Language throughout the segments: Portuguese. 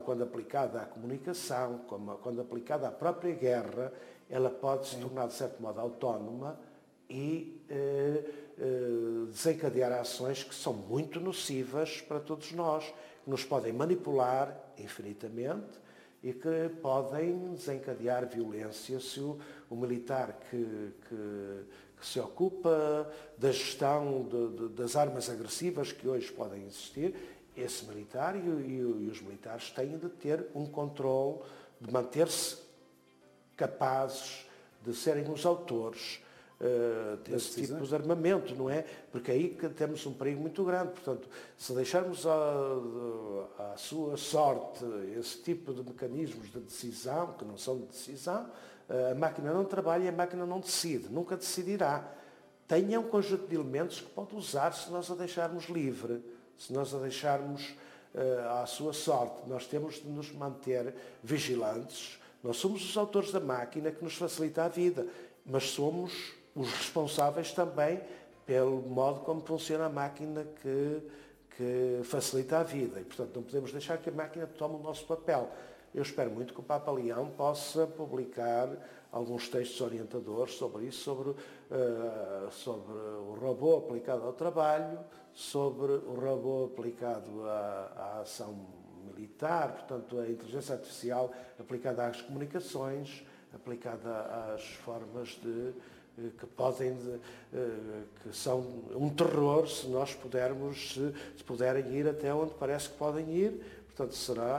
quando aplicada à comunicação, quando aplicada à própria guerra, ela pode se tornar, de certo modo, autónoma e desencadear ações que são muito nocivas para todos nós, que nos podem manipular infinitamente e que podem desencadear violência se o militar que se ocupa da gestão das armas agressivas que hoje podem existir, esse militar e os militares têm de ter um controle, de manter-se capazes de serem os autores desse tipo de armamento, não é? Porque aí que temos um perigo muito grande. Portanto, se deixarmos à sua sorte esse tipo de mecanismos de decisão, que não são de decisão, a máquina não trabalha e a máquina não decide, nunca decidirá. Tenha um conjunto de elementos que pode usar se nós a deixarmos livre, se nós a deixarmos à sua sorte. Nós temos de nos manter vigilantes. Nós somos os autores da máquina que nos facilita a vida, mas somos os responsáveis também pelo modo como funciona a máquina que facilita a vida. E, portanto, não podemos deixar que a máquina tome o nosso papel. Eu espero muito que o Papa Leão possa publicar alguns textos orientadores sobre isso, sobre o robô aplicado ao trabalho, sobre o robô aplicado à ação militar, portanto, a inteligência artificial aplicada às comunicações, aplicada às formas que são um terror se nós puderem ir até onde parece que podem ir. Portanto,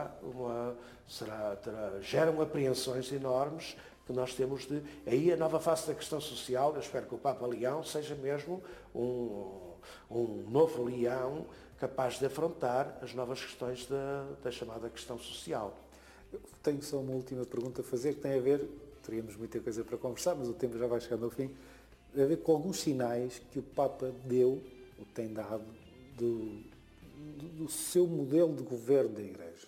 geram apreensões enormes que nós temos de... Aí a nova face da questão social, eu espero que o Papa Leão seja mesmo um novo leão capaz de afrontar as novas questões da chamada questão social. Eu tenho só uma última pergunta a fazer que tem a ver, teríamos muita coisa para conversar, mas o tempo já vai chegando ao fim, tem a ver com alguns sinais que o Papa deu, ou tem dado, do seu modelo de governo da Igreja.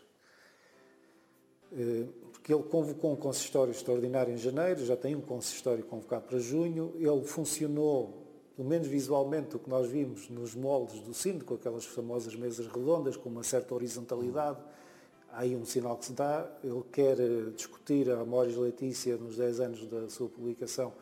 Porque ele convocou um consistório extraordinário em janeiro, já tem um consistório convocado para junho, ele funcionou, pelo menos visualmente, o que nós vimos nos moldes do sino, com aquelas famosas mesas redondas, com uma certa horizontalidade. Há aí um sinal que se dá, ele quer discutir a Amoris Laetitia nos 10 anos da sua publicação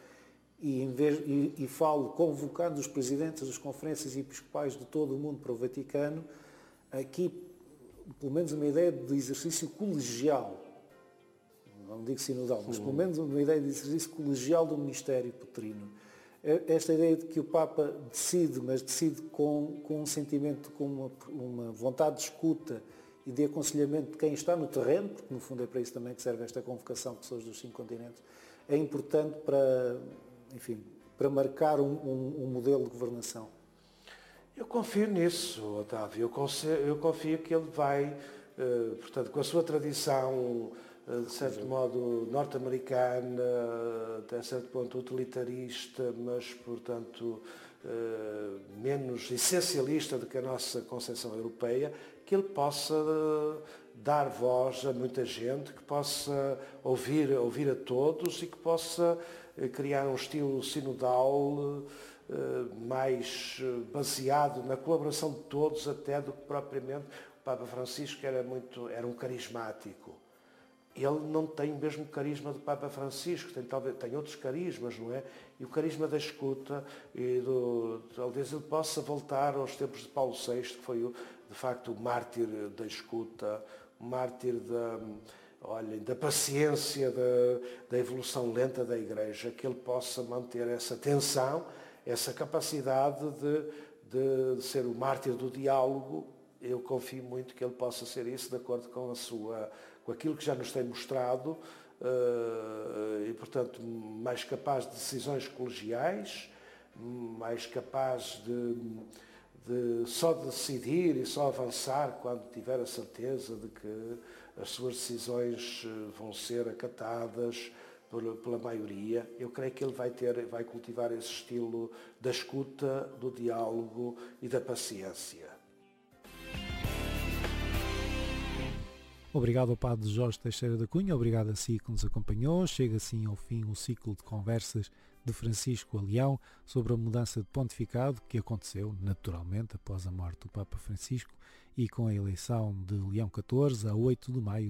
e falo convocando os presidentes das conferências episcopais de todo o mundo para o Vaticano, aqui pelo menos uma ideia de exercício colegial, não digo sinodal, mas pelo menos uma ideia de exercício colegial do ministério petrino. Esta ideia de que o Papa decide, mas decide com um sentimento, com uma vontade de escuta e de aconselhamento de quem está no terreno, porque no fundo é para isso também que serve esta convocação de pessoas dos 5 continentes, é importante para marcar um modelo de governação. Eu confio nisso, Otávio. Eu confio que ele vai, portanto, com a sua tradição, de certo modo, norte-americana, até certo ponto utilitarista, mas, portanto, menos essencialista do que a nossa concepção europeia, que ele possa dar voz a muita gente, que possa ouvir a todos e que possa criar um estilo sinodal mais baseado na colaboração de todos, até do que propriamente o Papa Francisco era um carismático. Ele não tem o mesmo carisma do Papa Francisco, tem outros carismas, não é? E o carisma da escuta, talvez ele possa voltar aos tempos de Paulo VI, que foi, de facto, o mártir da escuta, o mártir da paciência, da evolução lenta da Igreja, que ele possa manter essa tensão, essa capacidade de ser o mártir do diálogo. Eu confio muito que ele possa ser isso, de acordo com aquilo que já nos tem mostrado, e, portanto, mais capaz de decisões colegiais, mais capaz de só decidir e só avançar quando tiver a certeza de que as suas decisões vão ser acatadas pela maioria. Eu creio que ele vai cultivar esse estilo da escuta, do diálogo e da paciência. Obrigado ao Padre Jorge Teixeira da Cunha, obrigado a si que nos acompanhou. Chega assim ao fim o ciclo de conversas de Francisco a Leão sobre a mudança de pontificado que aconteceu naturalmente após a morte do Papa Francisco e com a eleição de Leão XIV a 8 de maio